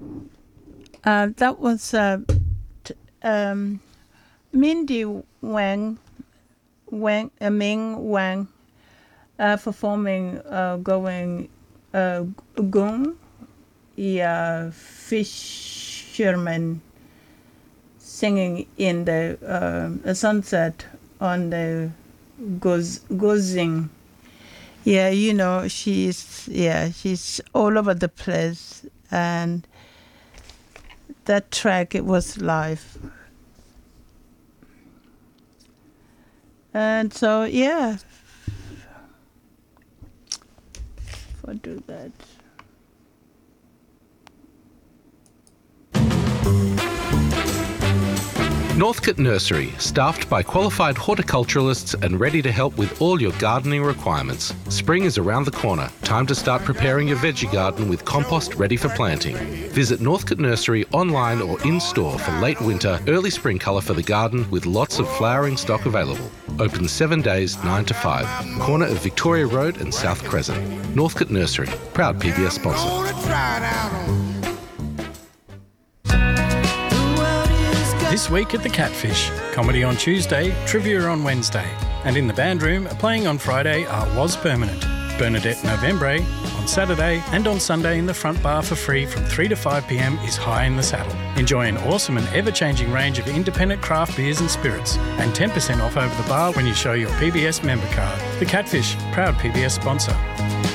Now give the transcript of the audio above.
That was Mindy Ming Wang performing going Gung, fisherman singing in the sunset on the Gozing. Yeah, you know, she's all over the place, and that track, it was live. And so, yeah, if I do that. Northcote Nursery, staffed by qualified horticulturalists and ready to help with all your gardening requirements. Spring is around the corner. Time to start preparing your veggie garden with compost ready for planting. Visit Northcote Nursery online or in-store for late winter, early spring colour for the garden with lots of flowering stock available. Open 7 days, 9 to 5. Corner of Victoria Road and South Crescent. Northcote Nursery, proud PBS sponsor. This week at the Catfish, comedy on Tuesday, trivia on Wednesday, and in the band room, playing on Friday are Was Permanent, Bernadette Novembre on Saturday, and on Sunday in the front bar for free from 3 to 5 p.m. is High in the Saddle. Enjoy an awesome and ever-changing range of independent craft beers and spirits, and 10% off over the bar when you show your PBS member card. The Catfish, proud PBS sponsor.